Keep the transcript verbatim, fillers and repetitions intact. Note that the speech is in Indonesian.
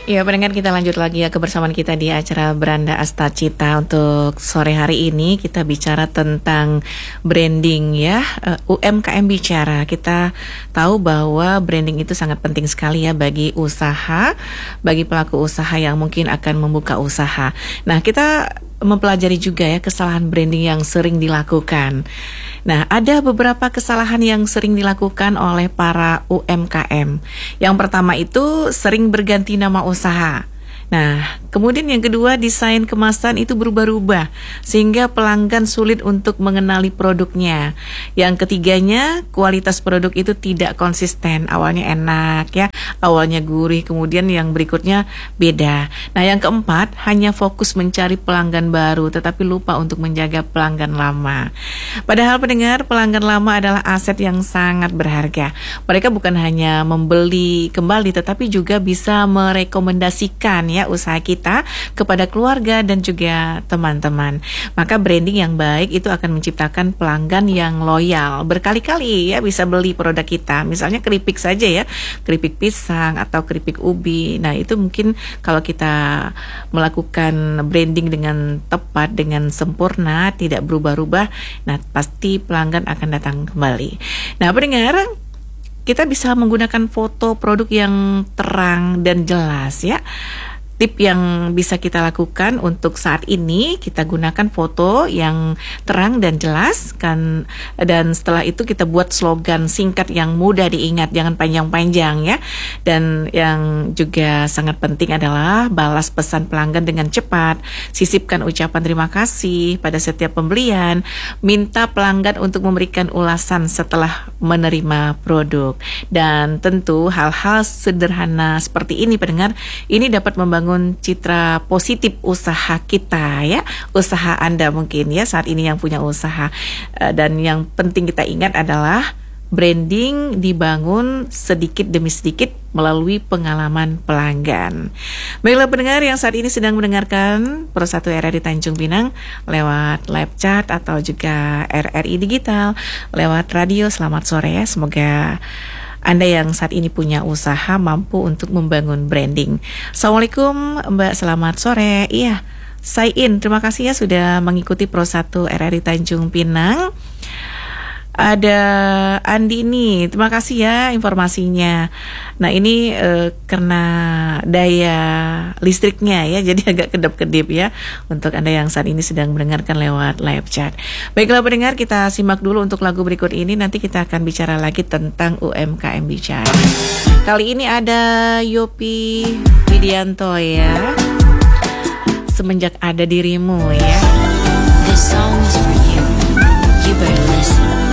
Ya, pendengar, kita lanjut lagi ya kebersamaan kita di acara Beranda Astacita. Untuk sore hari ini kita bicara tentang branding ya, uh, U M K M bicara. Kita tahu bahwa branding itu sangat penting sekali ya bagi usaha, bagi pelaku usaha yang mungkin akan membuka usaha. Nah, kita mempelajari juga ya kesalahan branding yang sering dilakukan. Nah, ada beberapa kesalahan yang sering dilakukan oleh para U M K M. Yang pertama itu sering berganti nama usaha. Nah, kemudian yang kedua, desain kemasan itu berubah-ubah sehingga pelanggan sulit untuk mengenali produknya. Yang ketiganya, kualitas produk itu tidak konsisten. Awalnya enak ya, awalnya gurih, kemudian yang berikutnya beda. Nah, yang keempat, hanya fokus mencari pelanggan baru tetapi lupa untuk menjaga pelanggan lama. Padahal pendengar, pelanggan lama adalah aset yang sangat berharga. Mereka bukan hanya membeli kembali tetapi juga bisa merekomendasikan ya usaha kita kepada keluarga dan juga teman-teman. Maka branding yang baik itu akan menciptakan pelanggan yang loyal, berkali-kali ya bisa beli produk kita. Misalnya keripik saja ya, keripik pisang atau keripik ubi. Nah, itu mungkin kalau kita melakukan branding dengan tepat, dengan sempurna, tidak berubah-ubah, nah pasti pelanggan akan datang kembali. Nah, pendengar, kita bisa menggunakan foto produk yang terang dan jelas ya. Tip yang bisa kita lakukan untuk saat ini, kita gunakan foto yang terang dan jelas kan, dan setelah itu kita buat slogan singkat yang mudah diingat, jangan panjang-panjang ya. Dan yang juga sangat penting adalah balas pesan pelanggan dengan cepat, sisipkan ucapan terima kasih pada setiap pembelian, minta pelanggan untuk memberikan ulasan setelah menerima produk. Dan tentu hal-hal sederhana seperti ini pendengar, ini dapat membangun citra positif usaha kita ya, usaha Anda mungkin ya saat ini yang punya usaha. Dan yang penting kita ingat adalah branding dibangun sedikit demi sedikit melalui pengalaman pelanggan. Baiklah pendengar yang saat ini sedang mendengarkan Pro satu R R I Tanjung Pinang lewat live chat atau juga R R I Digital lewat radio, selamat sore ya. Semoga Anda yang saat ini punya usaha mampu untuk membangun branding. Assalamualaikum Mbak, selamat sore. Iya, Sain, terima kasih ya sudah mengikuti Pro satu R R I Tanjung Pinang. Ada Andi nih, terima kasih ya informasinya. Nah ini eh, karena daya listriknya ya, jadi agak kedap-kedip ya untuk Anda yang saat ini sedang mendengarkan lewat live chat. Baiklah pendengar, kita simak dulu untuk lagu berikut ini. Nanti kita akan bicara lagi tentang U M K M bicara. Kali ini ada Yopi Widianto ya, Semenjak Ada Dirimu ya.